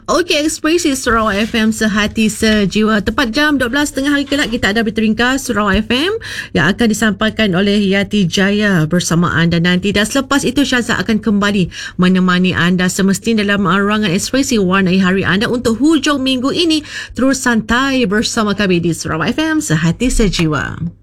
Okey, Ekspresi Sarawak FM Sehati Sejiwa. Tepat jam 12.30 hari kelak kita ada berita ringkas Sarawak FM yang akan disampaikan oleh Yati Jaya bersama anda nanti. Dan selepas itu Syazah akan kembali menemani anda semestinya dalam rangan Ekspresi warnai hari anda untuk hujung minggu ini. Terus santai bersama kami di Sarawak FM Sehati Sejiwa.